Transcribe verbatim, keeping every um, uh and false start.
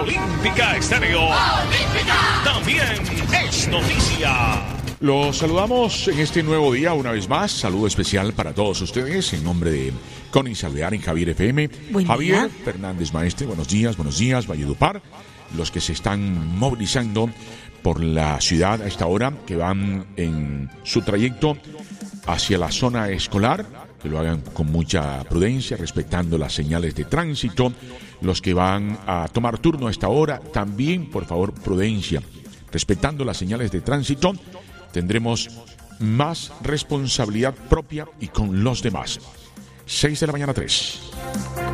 Olímpica Estéreo. Olímpica. También es noticia. Los saludamos en este nuevo día una vez más. Saludo especial para todos ustedes en nombre de Connie Salvear en Javier F M. Buen Javier día. Fernández Maestre, buenos días, buenos días, Valledupar. Los que se están movilizando por la ciudad a esta hora, que van en su trayecto hacia la zona escolar, que lo hagan con mucha prudencia, respetando las señales de tránsito. Los que van a tomar turno a esta hora, también, por favor, prudencia, respetando las señales de tránsito. Tendremos más responsabilidad propia y con los demás. seis de la mañana, tres.